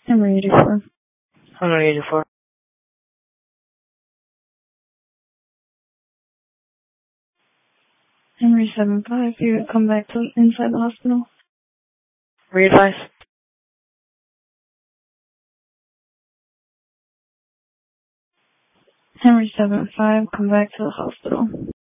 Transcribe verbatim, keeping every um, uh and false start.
Henry eighty-four. Henry eighty-four. Henry seven five, you would come back to inside the hospital. Re-advise. Henry seven five, come back to the hospital.